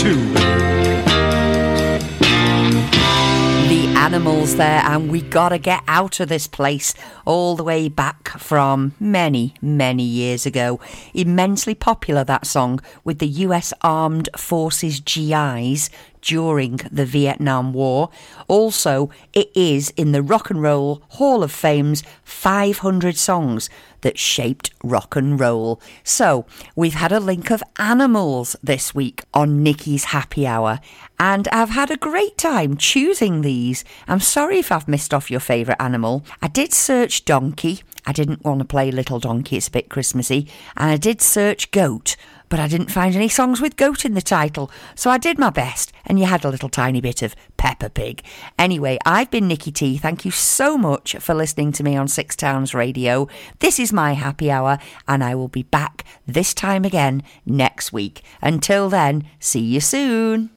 too. The Animals there, and we gotta get out of this place, all the way back from many, many years ago. Immensely popular, that song, with the US Armed Forces GIs during the Vietnam War. Also, it is in the Rock and Roll Hall of Fame's 500 songs that shaped rock and roll. So, we've had a link of animals this week on Nikki's Happy Hour, and I've had a great time choosing these. I'm sorry if I've missed off your favourite animal. I did search donkey. I didn't want to play Little Donkey, it's a bit Christmassy. And I did search goat, but I didn't find any songs with goat in the title. So I did my best, and you had a little tiny bit of Peppa Pig. Anyway, I've been Nikki T. Thank you so much for listening to me on Six Towns Radio. This is my happy hour, and I will be back this time again next week. Until then, see you soon.